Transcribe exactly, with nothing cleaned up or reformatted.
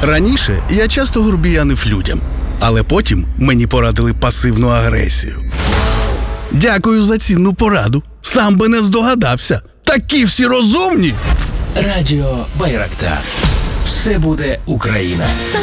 Раніше я часто грубіянив людям, але потім мені порадили пасивну агресію. Дякую за цінну пораду. Сам би не здогадався. Такі всі розумні! Радіо Байрактар. Все буде Україна.